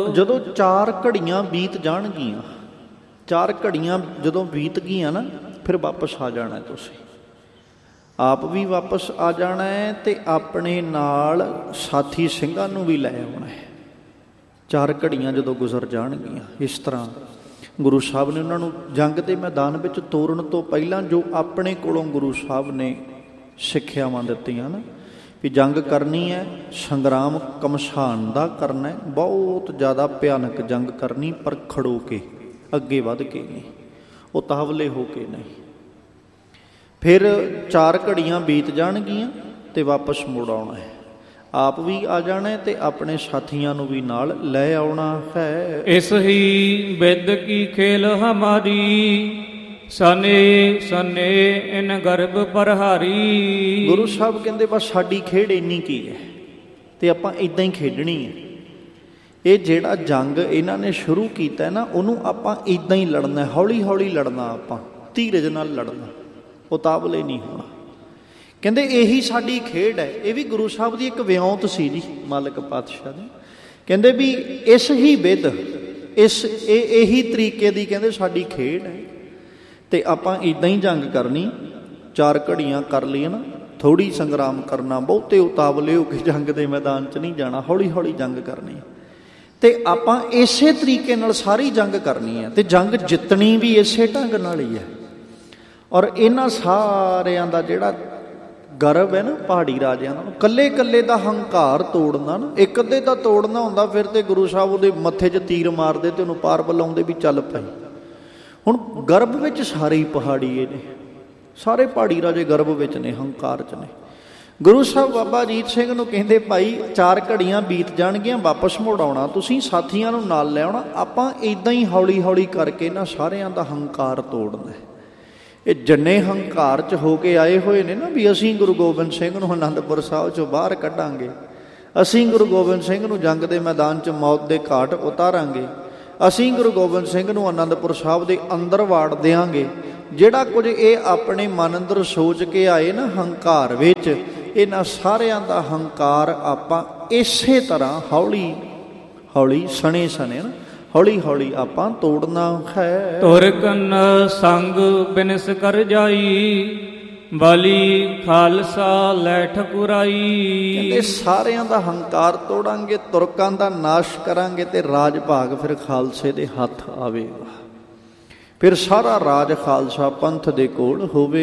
ਜਦੋਂ 4 ਘੜੀਆਂ ਬੀਤ ਜਾਣਗੀਆਂ, 4 ਘੜੀਆਂ ਜਦੋਂ ਬੀਤ ਗਈਆਂ ਨਾ, ਫਿਰ ਵਾਪਸ ਆ ਜਾਣਾ ਤੁਸੀਂ। ਆਪ ਵੀ ਵਾਪਸ ਆ ਜਾਣਾ ਹੈ ਅਤੇ ਆਪਣੇ ਨਾਲ ਸਾਥੀ ਸਿੰਘਾਂ ਨੂੰ ਵੀ ਲੈ ਆਉਣਾ ਹੈ। 4 ਘੜੀਆਂ ਜਦੋਂ ਗੁਜ਼ਰ ਜਾਣਗੀਆਂ, ਇਸ ਤਰ੍ਹਾਂ ਗੁਰੂ ਸਾਹਿਬ ਨੇ ਉਹਨਾਂ ਨੂੰ ਜੰਗ ਦੇ ਮੈਦਾਨ ਵਿੱਚ ਤੋਰਨ ਤੋਂ ਪਹਿਲਾਂ ਜੋ ਆਪਣੇ ਕੋਲੋਂ ਗੁਰੂ ਸਾਹਿਬ ਨੇ ਸਿੱਖਿਆਵਾਂ ਦਿੱਤੀਆਂ ਨਾ, ਵੀ ਜੰਗ ਕਰਨੀ ਹੈ, ਸੰਗਰਾਮ ਘਮਸਾਨ ਦਾ ਕਰਨਾ ਹੈ, ਬਹੁਤ ਜ਼ਿਆਦਾ ਭਿਆਨਕ ਜੰਗ ਕਰਨੀ, ਪਰ ਖੜੋ ਕੇ, ਅੱਗੇ ਵੱਧ ਕੇ ਨਹੀਂ, ਉਤਾਵਲੇ ਹੋ ਕੇ ਨਹੀਂ। ਫਿਰ 4 ਘੜੀਆਂ ਬੀਤ ਜਾਣਗੀਆਂ ਅਤੇ ਵਾਪਸ ਮੁੜ ਆਉਣਾ ਹੈ। ਆਪ ਵੀ ਆ ਜਾਣਾ ਹੈ ਅਤੇ ਆਪਣੇ ਸਾਥੀਆਂ ਨੂੰ ਵੀ ਨਾਲ ਲੈ ਆਉਣਾ ਹੈ। ਇਸ ਹੀ ਬਿਦ ਕੀ ਖੇਲ ਹਮਾਰੀ, ਸਨੇ ਸਨੇ ਇਨ ਗਰਭ ਪ੍ਰਹਾਰੀ। ਗੁਰੂ ਸਾਹਿਬ ਕਹਿੰਦੇ ਬਸ ਸਾਡੀ ਖੇਡ ਇੰਨੀ ਕੀ ਹੈ ਅਤੇ ਆਪਾਂ ਇੱਦਾਂ ਹੀ ਖੇਡਣੀ ਹੈ। ਇਹ ਜਿਹੜਾ ਜੰਗ ਇਹਨਾਂ ਨੇ ਸ਼ੁਰੂ ਕੀਤਾ ਨਾ, ਉਹਨੂੰ ਆਪਾਂ ਇੱਦਾਂ ਹੀ ਲੜਨਾ, ਹੌਲੀ ਹੌਲੀ ਲੜਨਾ, ਆਪਾਂ ਧੀਰਜ ਨਾਲ ਲੜਨਾ, ਉਤਾਵਲੇ ਨਹੀਂ ਹੋਣਾ। ਕਹਿੰਦੇ ਇਹੀ ਸਾਡੀ ਖੇਡ ਹੈ। ਇਹ ਵੀ ਗੁਰੂ ਸਾਹਿਬ ਦੀ ਇੱਕ ਵਿਉਂਤ ਸੀ ਜੀ, ਮਾਲਕ ਪਾਤਸ਼ਾਹ ਦੀ। ਕਹਿੰਦੇ ਵੀ ਇਸ ਹੀ ਵਿਧ, ਇਹੀ ਤਰੀਕੇ ਦੀ ਕਹਿੰਦੇ ਸਾਡੀ ਖੇਡ ਹੈ, ਅਤੇ ਆਪਾਂ ਇੱਦਾਂ ਹੀ ਜੰਗ ਕਰਨੀ। 4 ਘੜੀਆਂ ਕਰ ਲਈਏ ਨਾ, ਥੋੜ੍ਹੀ ਸੰਗਰਾਮ ਕਰਨਾ, ਬਹੁਤੇ ਉਤਾਵਲੇ ਹੋ ਕੇ ਜੰਗ ਦੇ ਮੈਦਾਨ 'ਚ ਨਹੀਂ ਜਾਣਾ, ਹੌਲੀ ਹੌਲੀ ਜੰਗ ਕਰਨੀ। ਅਤੇ ਆਪਾਂ ਇਸੇ ਤਰੀਕੇ ਨਾਲ ਸਾਰੀ ਜੰਗ ਕਰਨੀ ਹੈ, ਅਤੇ ਜੰਗ ਜਿੱਤਣੀ ਵੀ ਇਸੇ ਢੰਗ ਨਾਲ ਹੀ ਹੈ। ਔਰ ਇਹਨਾਂ ਸਾਰਿਆਂ ਦਾ ਜਿਹੜਾ ਗਰਵ ਹੈ ਨਾ, ਪਹਾੜੀ ਰਾਜਿਆਂ ਦਾ, ਇਕੱਲੇ ਇਕੱਲੇ ਦਾ ਹੰਕਾਰ ਤੋੜਨਾ ਨਾ, ਇੱਕ ਅੱਧੇ ਦਾ ਤੋੜਨਾ ਹੁੰਦਾ, ਫਿਰ ਤੇ ਗੁਰੂ ਸਾਹਿਬ ਉਹਦੇ ਮੱਥੇ 'ਚ ਤੀਰ ਮਾਰਦੇ ਅਤੇ ਉਹਨੂੰ ਪਾਰ ਬੁਲਾਉਂਦੇ ਵੀ ਚੱਲ ਪਈ। ਹੁਣ ਗਰਭ ਵਿੱਚ ਸਾਰੇ ਹੀ ਪਹਾੜੀਏ ਨੇ, ਸਾਰੇ ਪਹਾੜੀ ਰਾਜੇ ਗਰਭ ਵਿੱਚ ਨੇ, ਹੰਕਾਰ 'ਚ ਨੇ। ਗੁਰੂ ਸਾਹਿਬ ਬਾਬਾ ਅਜੀਤ ਸਿੰਘ ਨੂੰ ਕਹਿੰਦੇ ਭਾਈ 4 ਘੜੀਆਂ ਬੀਤ ਜਾਣਗੀਆਂ, ਵਾਪਸ ਮੁੜ ਆਉਣਾ, ਤੁਸੀਂ ਸਾਥੀਆਂ ਨੂੰ ਨਾਲ ਲੈ ਆਉਣਾ। ਆਪਾਂ ਇੱਦਾਂ ਹੀ ਹੌਲੀ ਹੌਲੀ ਕਰਕੇ ਨਾ ਸਾਰਿਆਂ ਦਾ ਹੰਕਾਰ ਤੋੜਨਾ। ਇਹ ਜੰਨੇ ਹੰਕਾਰ 'ਚ ਹੋ ਕੇ ਆਏ ਹੋਏ ਨੇ ਨਾ, ਵੀ ਅਸੀਂ ਗੁਰੂ ਗੋਬਿੰਦ ਸਿੰਘ ਨੂੰ ਅਨੰਦਪੁਰ ਸਾਹਿਬ 'ਚੋਂ ਬਾਹਰ ਕੱਢਾਂਗੇ, ਅਸੀਂ ਗੁਰੂ ਗੋਬਿੰਦ ਸਿੰਘ ਨੂੰ ਜੰਗ ਦੇ ਮੈਦਾਨ 'ਚ ਮੌਤ ਦੇ ਘਾਟ ਉਤਾਰਾਂਗੇ, ਅਸੀਂ ਗੁਰੂ ਗੋਬਿੰਦ ਸਿੰਘ ਨੂੰ ਅਨੰਦਪੁਰ ਸਾਹਿਬ ਦੇ ਅੰਦਰ ਵਾੜ ਦਿਆਂਗੇ। ਜਿਹੜਾ ਕੁਝ ਇਹ ਆਪਣੇ ਮਨ ਅੰਦਰ ਸੋਚ ਕੇ ਆਏ ਨਾ ਹੰਕਾਰ ਵਿੱਚ, ਇਹਨਾਂ ਸਾਰਿਆਂ ਦਾ ਹੰਕਾਰ ਆਪਾਂ ਇਸੇ ਤਰ੍ਹਾਂ ਹੌਲੀ ਹੌਲੀ ਸਣੇ ਸਣੇ ਨਾ, ਹੌਲੀ ਹੌਲੀ ਆਪਾਂ ਤੋੜਨਾ ਹੈ। ਤੁਰ ਕੰਨ ਸੰਗ ਬਿਨਸ ਕਰ ਜਾਈ, ਬਾਲੀ ਖਾਲਸਾ ਲੈ ਠਕੁਰਾਈ। ਕਹਿੰਦੇ ਸਾਰਿਆਂ ਦਾ ਹੰਕਾਰ ਤੋੜਾਂਗੇ, ਤੁਰਕਾਂ ਦਾ ਨਾਸ਼ ਕਰਾਂਗੇ, ਤੇ ਰਾਜ ਭਾਗ ਫਿਰ ਖਾਲਸੇ ਦੇ ਹੱਥ ਆਵੇਗਾ। ਫਿਰ ਸਾਰਾ ਰਾਜ ਖਾਲਸਾ ਪੰਥ ਦੇ ਕੋਲ ਹੋਵੇ।